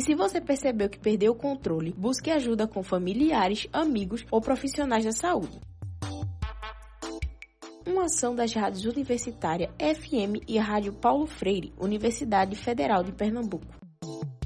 se você percebeu que perdeu o controle, busque ajuda com familiares, amigos ou profissionais da saúde. Uma ação das rádios universitárias FM e a Rádio Paulo Freire, Universidade Federal de Pernambuco.